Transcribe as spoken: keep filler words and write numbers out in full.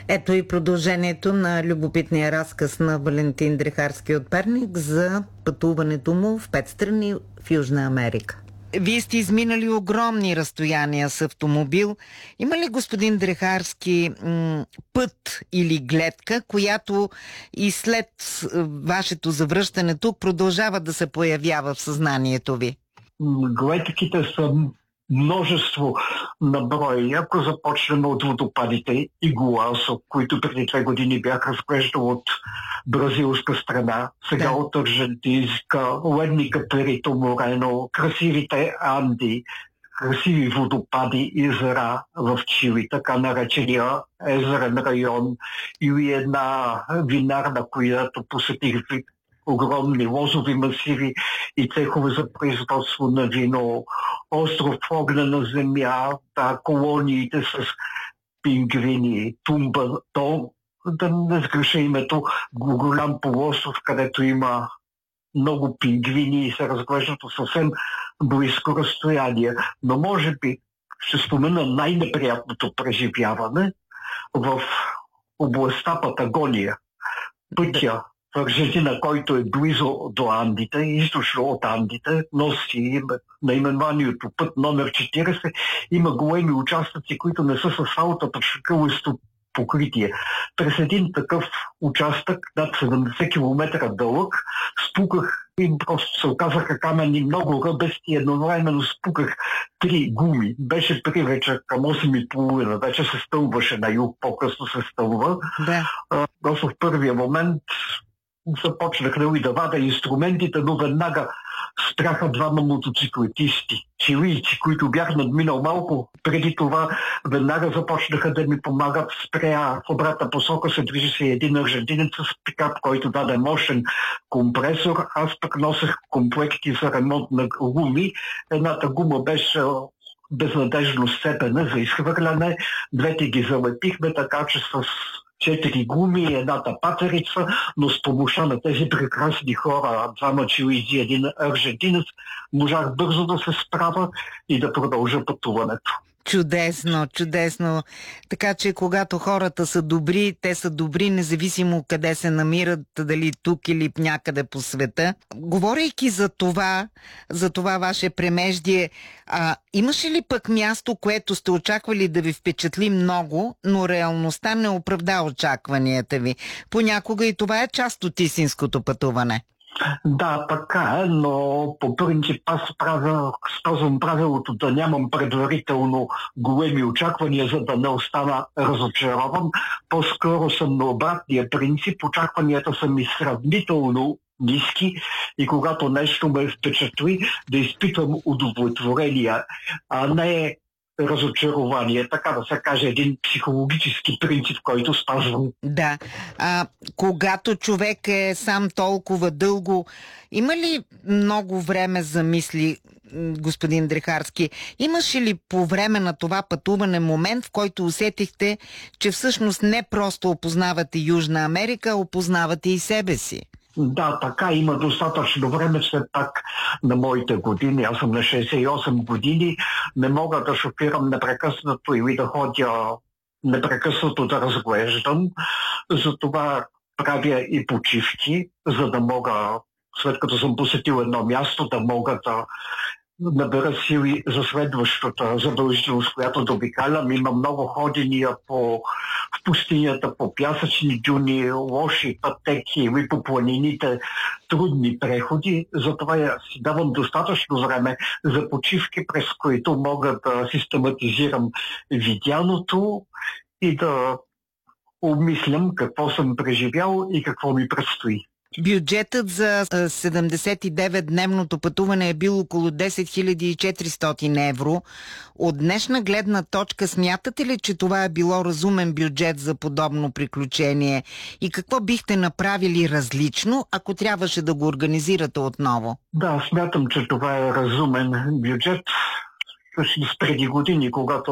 Ето и продължението на любопитния разказ на Валентин Дрехарски от Перник за пътуването му в пет страни в Южна Америка. Вие сте изминали огромни разстояния с автомобил. Има ли, господин Дрехарски, м- път или гледка, която и след вашето завръщане тук продължава да се появява в съзнанието ви? Гледките са множество на брой. Ако започнем от водопадите и Гуасо, които преди две години бях разглеждал от бразилска страна, сега да. От аржентинска, ледника Перито Морено, красивите Анди, красиви водопади и езера в Чили, така наречения езерен район, или една винарна, която посетих, огромни лозови масиви и цехове за производство на вино, остров огнена земя, да, колониите с пингвини, Тумба, то, да не сгреша името, голям полуостров, където има много пингвини и се разглеждат от съвсем близко разстояние. Но може би ще спомена най-неприятното преживяване в областта Патагония. Пътя в Аржентина, който е близо до Андите, източно от Андите, носи наименованието път номер четиридесет, има големи участъци, които не са с асфалта, а шикависто покритие. През един такъв участък, над седемдесет километра дълъг, спуках и просто се оказаха камъни много ръбести, едновременно спуках три гуми. Беше при вечер към осем и половина, вече се стълбваше на юг, по-късно се стълва. Да. А, в първия момент започнах нали, да вада инструментите, но веднага спряха двама мотоциклетисти, чилийци, които бях надминал малко. Преди това веднага започнаха да ми помагат. Спря в обратна посока се движи се един аржентинец с пикап, който даде мощен компресор. Аз пък носех комплекти за ремонт на гуми. Едната гума беше безнадежно сцепена за изхвърляне. Двете ги залепихме, така че с четири гуми и едната патерица, но с помощта на тези прекрасни хора, двама чилийци и един аржентинец, можах бързо да се справя и да продължа пътуването. Чудесно, чудесно. Така че когато хората са добри, те са добри, независимо къде се намират, дали тук или някъде по света. Говорейки за това, за това ваше премеждие, а, имаше ли пък място, което сте очаквали да ви впечатли много, но реалността не оправда очакванията ви? Понякога и това е част от истинското пътуване. Да, така е, но по принцип аз правя, спазвам правилото да нямам предварително големи очаквания, за да не остана разочарован. По-скоро съм на обратния принцип. Очакванията са ми сравнително ниски и когато нещо ме впечатли, да изпитвам удовлетворение, а не разочарование, така да се каже, един психологически принцип, който спазвам. Да. А, когато човек е сам толкова дълго, има ли много време за мисли, господин Дрехарски? Имаше ли по време на това пътуване момент, в който усетихте, че всъщност не просто опознавате Южна Америка, а опознавате и себе си? Да, така има достатъчно време, все пак на моите години. Аз съм на шейсет и осем години. Не мога да шофирам непрекъснато или да ходя непрекъснато да разглеждам. Затова правя и почивки, за да мога, след като съм посетил едно място, да мога да набера сили за следващата задължителност, която да обикалям. Има много ходения по в пустинята, по пясъчни дюни, лоши пътеки или по планините, трудни преходи. Затова я си давам достатъчно време за почивки, през които мога да систематизирам видяното и да обмислям какво съм преживял и какво ми предстои. Бюджетът за седемдесет и девет дневното пътуване е бил около десет хиляди и четиристотин евро. От днешна гледна точка смятате ли, че това е било разумен бюджет за подобно приключение? И какво бихте направили различно, ако трябваше да го организирате отново? Да, смятам, че това е разумен бюджет. Преди години, когато